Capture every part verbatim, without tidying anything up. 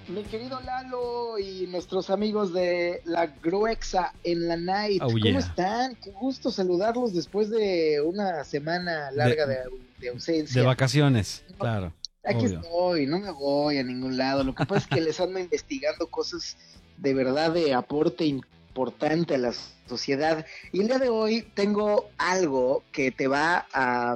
Mi querido Lalo y nuestros amigos de la Gruexa en la Night, Oh ¿cómo yeah. están? Qué gusto saludarlos después de una semana De, larga de, de de ausencia. vacaciones, No, claro, aquí obvio. estoy, no me voy a ningún lado. Lo que pasa es que les ando investigando cosas de verdad de aporte importante a la sociedad. Y el día de hoy tengo algo que te va a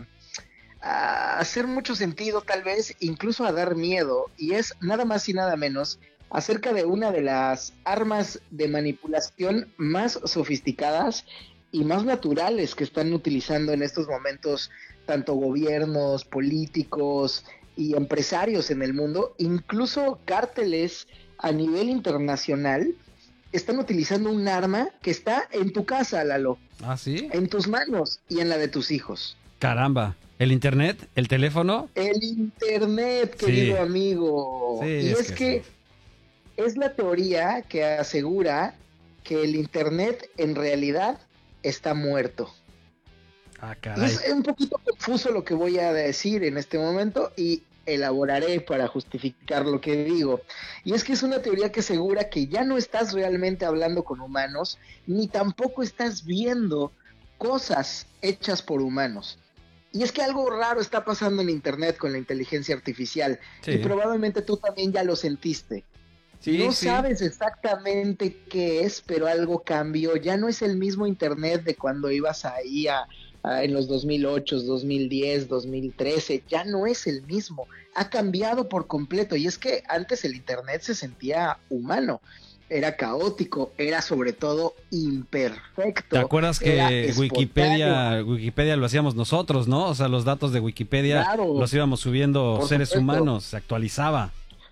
a hacer mucho sentido, tal vez incluso a dar miedo, y es nada más y nada menos acerca de una de las armas de manipulación más sofisticadas y más naturales que están utilizando en estos momentos tanto gobiernos, políticos y empresarios en el mundo, incluso cárteles a nivel internacional, están utilizando un arma que está en tu casa, Lalo, Ah, sí. en tus manos y en la de tus hijos. Caramba. ¿El internet? ¿El teléfono? El Internet, querido Sí, sí, amigo. Y es es que sí. que es la teoría que asegura que el Internet en realidad está muerto. Ah, Y es caray. un poquito confuso lo que voy a decir en este momento y elaboraré para justificar lo que digo. Y es que es una teoría que asegura que ya no estás realmente hablando con humanos, ni tampoco estás viendo cosas hechas por humanos. Y es que algo raro está pasando en Internet con la inteligencia artificial y Sí, probablemente tú también ya lo sentiste. sí, No sí. sabes exactamente qué es, pero algo cambió. Ya no es el mismo Internet de cuando ibas ahí a, a, en los dos mil ocho, dos mil diez, dos mil trece. Ya no es el mismo. Ha cambiado por completo. Y es que antes el Internet se sentía humano. Era caótico, era sobre todo ¿Te imperfecto, acuerdas era que espontáneo. Wikipedia, Wikipedia lo hacíamos nosotros, ¿no? O sea, los datos de Wikipedia los Claro, íbamos subiendo por seres supuesto. humanos, se actualizaba.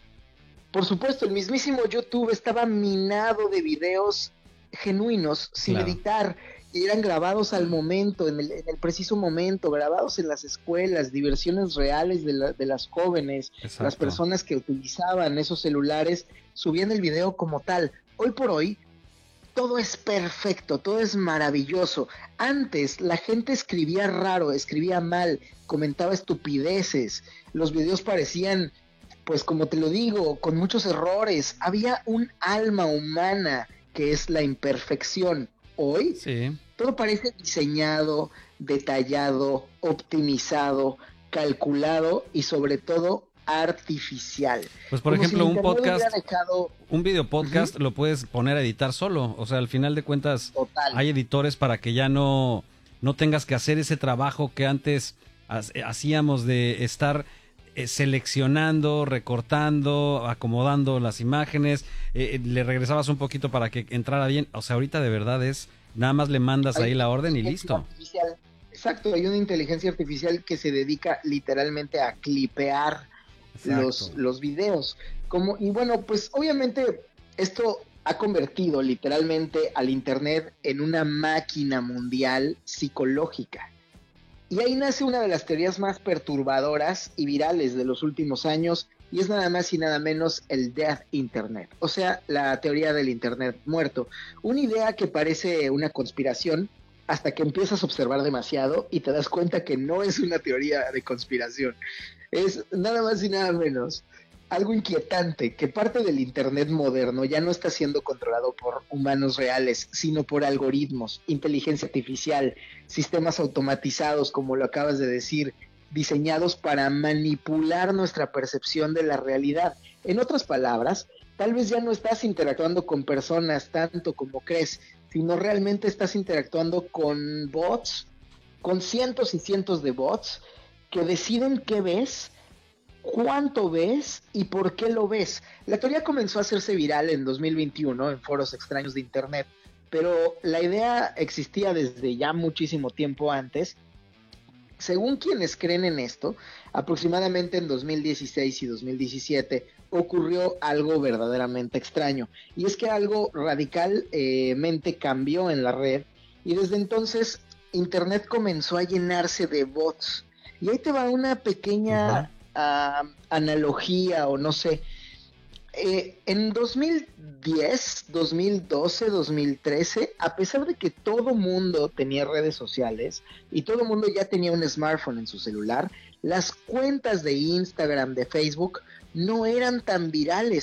Por supuesto, el mismísimo YouTube estaba minado de videos genuinos, sin Claro, editar, y eran grabados al momento, en el, en el preciso momento, grabados en las escuelas, diversiones reales de, la, de las jóvenes, las exacto. personas que utilizaban esos celulares, subían el video como tal. Hoy por hoy, todo es perfecto, todo es maravilloso. Antes la gente escribía raro, escribía mal, comentaba estupideces, los videos parecían, pues como te lo digo, con muchos errores. Había un alma humana que es la imperfección. Hoy Sí. todo parece diseñado, detallado, optimizado, calculado y sobre todo artificial. Pues por Como si el ejemplo, un Internet hubiera podcast, dejado... un video Uh-huh, podcast lo puedes poner a editar solo. O sea, al final de cuentas total. hay editores para que ya no, no tengas que hacer ese trabajo que antes hacíamos de estar eh, seleccionando, recortando, acomodando las imágenes. Eh, le regresabas un poquito para que entrara bien. O sea, ahorita de verdad es, nada más le mandas Hay ahí una la orden y inteligencia listo. artificial. Exacto, hay una inteligencia artificial que se dedica literalmente a clipear Exacto. los, los videos. Como, y bueno, pues obviamente esto ha convertido literalmente al Internet en una máquina mundial psicológica. Y ahí nace una de las teorías más perturbadoras y virales de los últimos años, y es nada más y nada menos el Death Internet, o sea, la teoría del Internet muerto. Una idea que parece una conspiración hasta que empiezas a observar demasiado y te das cuenta que no es una teoría de conspiración, es nada más y nada menos algo inquietante, que parte del Internet moderno ya no está siendo controlado por humanos reales, sino por algoritmos, inteligencia artificial, sistemas automatizados, como lo acabas de decir, diseñados para manipular nuestra percepción de la realidad. En otras palabras, tal vez ya no estás interactuando con personas tanto como crees, sino realmente estás interactuando con bots, con cientos y cientos de bots que deciden qué ves, cuánto ves y por qué lo ves. La teoría comenzó a hacerse viral en dos mil veintiuno en foros extraños de Internet, pero la idea existía desde ya muchísimo tiempo antes. Según quienes creen en esto, aproximadamente en dos mil dieciséis y dos mil diecisiete ocurrió algo verdaderamente extraño, y es que algo radicalmente eh, cambió en la red, y desde entonces Internet comenzó a llenarse de bots. Y ahí te va una Ajá. pequeña uh, analogía o no sé. Eh, en dos mil diez, dos mil doce, dos mil trece, a pesar de que todo mundo tenía redes sociales y todo mundo ya tenía un smartphone en su celular, las cuentas de Instagram, de Facebook, no eran tan virales